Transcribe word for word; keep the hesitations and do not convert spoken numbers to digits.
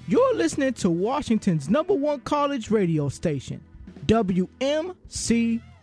You're listening to Washington's number one college radio station, W M C